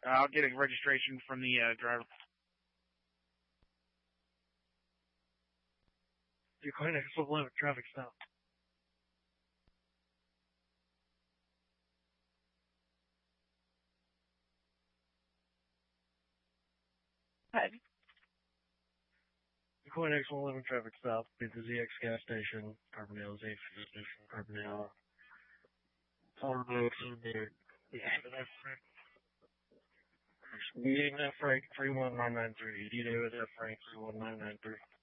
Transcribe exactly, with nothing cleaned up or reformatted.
I'll get a registration from the uh, driver. You're quite next to limit traffic stop. What? You're quite next to limit traffic stop. At the Z X gas station. Carbondale, Z X gas station. Carbondale. Four blocks in there. Yeah. Meeting that Frank three one nine nine three. D-Day with that Frank three one nine nine three.